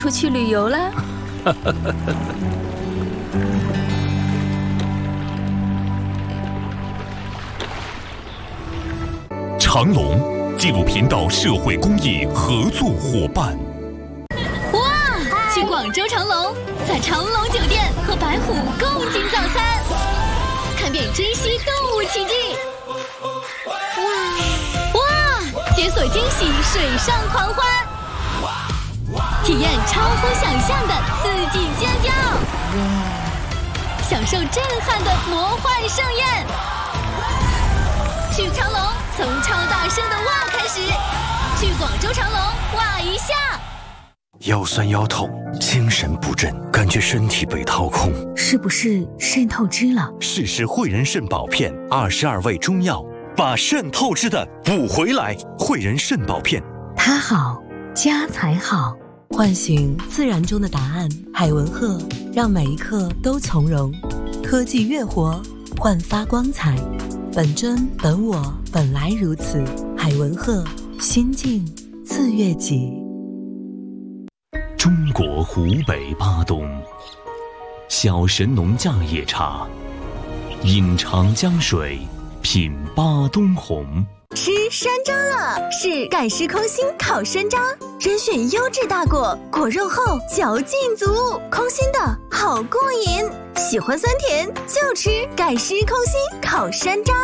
出去旅游啦。 长隆纪录频道社会公益合作伙伴。 哇！去广州长隆，在长隆酒店和白虎共进早餐，看遍珍稀动物奇迹。哇！解锁惊喜水上狂欢，体验超乎想象的刺激尖叫，享受震撼的魔幻盛宴。去长隆，从超大声的哇开始，去广州长隆哇一下。 腰酸腰痛，精神不振，感觉身体被掏空， 是不是肾透支了？ 试试汇仁肾宝片，22味中药，把肾透支的补回来。汇仁肾宝片， 它好，家才好。 唤醒自然中的答案，海文赫让每一刻都从容。科技乐活，焕发光彩。本真本我，本来如此。海文赫，心境自悦己。 中国湖北巴东，小神农架野茶，饮长江水，品巴东红。 吃山楂了，是盖施空心烤山楂，甄选优质大果，果肉厚，嚼劲足，空心的好过瘾。喜欢酸甜就吃盖施空心烤山楂。